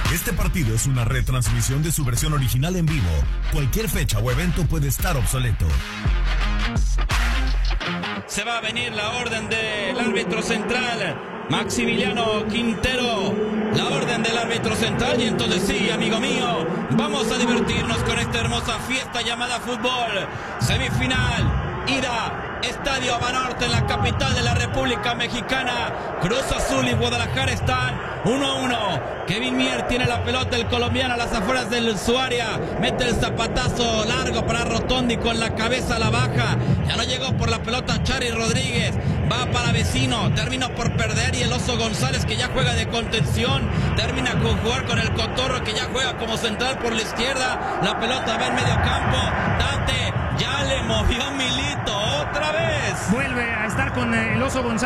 Este partido es una retransmisión de su versión original en vivo. Cualquier fecha o evento puede estar obsoleto. Se va a venir la orden del árbitro central, Maximiliano Quintero. La orden del árbitro central. Y entonces sí, amigo mío, vamos a divertirnos con esta hermosa fiesta llamada fútbol. Semifinal, ida. Estadio Banorte en la capital de la República Mexicana. Cruz Azul y Guadalajara están 1-1. Kevin Mier tiene la pelota, el colombiano, a las afueras de su área. Mete el zapatazo largo para Rotondi con la cabeza a la baja. Ya no llegó por la pelota Chary Rodríguez. Va para Vecino. Terminó por perder. Y el Oso González, que ya juega de contención, termina con jugar con el Cotorro, que ya juega como central por la izquierda. La pelota va en medio campo. Dante ya le movió Milito otra vez. Vuelve a estar con el Oso González.